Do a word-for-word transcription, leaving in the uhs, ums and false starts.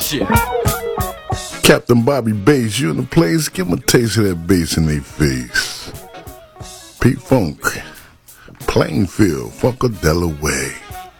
shit. Captain Bobby Bass, you in the place? Give them a taste of that bass in their face. Pete Funk, Plainfield, Funkadelic Way.